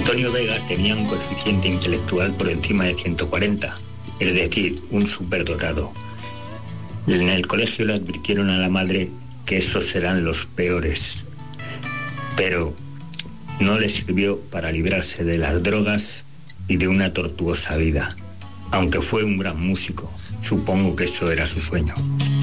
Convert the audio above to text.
Antonio Vega tenía un coeficiente intelectual por encima de 140, es decir, un superdotado. En el colegio le advirtieron a la madre que esos serán los peores, pero no le sirvió para librarse de las drogas y de una tortuosa vida. Aunque fue un gran músico, supongo que eso era su sueño.